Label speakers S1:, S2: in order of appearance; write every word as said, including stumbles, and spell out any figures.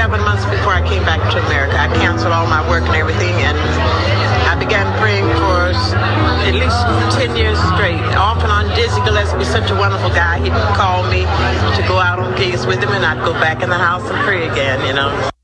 S1: seven months before I came back to America. I canceled all my work and everything, and I began praying for at least ten years straight, off and on. Dizzy Gillespie, such a wonderful guy. He'd call me to go out on gigs with him, and I'd go back in the house and pray again, you know.